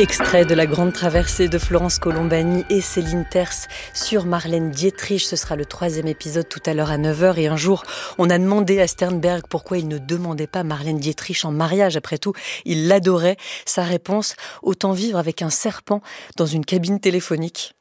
Extrait de La Grande Traversée de Florence Colombani et Céline Terce sur Marlène Dietrich. Ce sera le 3e épisode tout à l'heure à 9h. Et un jour, on a demandé à Sternberg pourquoi il ne demandait pas Marlène Dietrich en mariage. Après tout, il l'adorait. Sa réponse, autant vivre avec un serpent dans une cabine téléphonique.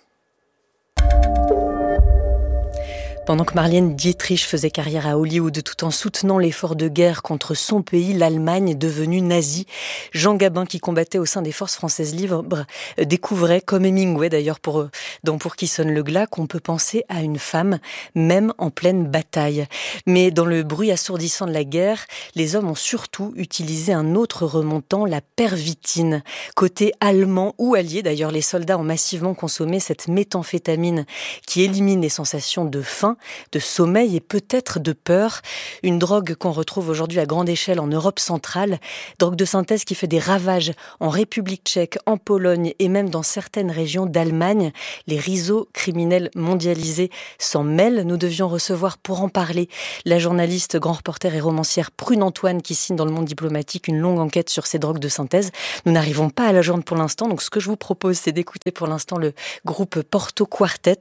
Pendant que Marlène Dietrich faisait carrière à Hollywood tout en soutenant l'effort de guerre contre son pays, l'Allemagne devenue nazie, Jean Gabin, qui combattait au sein des forces françaises libres, découvrait, comme Hemingway d'ailleurs pour Qui sonne le glas, qu'on peut penser à une femme, même en pleine bataille. Mais dans le bruit assourdissant de la guerre, les hommes ont surtout utilisé un autre remontant, la pervitine. Côté allemand ou allié, d'ailleurs, les soldats ont massivement consommé cette méthamphétamine qui élimine les sensations de faim, de sommeil et peut-être de peur. Une drogue qu'on retrouve aujourd'hui à grande échelle en Europe centrale. Drogue de synthèse qui fait des ravages en République tchèque, en Pologne et même dans certaines régions d'Allemagne. Les réseaux criminels mondialisés s'en mêlent. Nous devions recevoir pour en parler la journaliste, grand reporter et romancière Prune Antoine qui signe dans Le Monde diplomatique une longue enquête sur ces drogues de synthèse. Nous n'arrivons pas à la joindre pour l'instant, donc ce que je vous propose, c'est d'écouter pour l'instant le groupe Portico Quartet.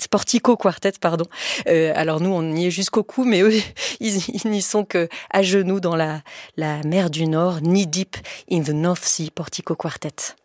Alors nous, on y est jusqu'au cou, mais eux, ils n'y sont que à genoux dans la mer du Nord, knee deep in the North Sea, Portico Quartet.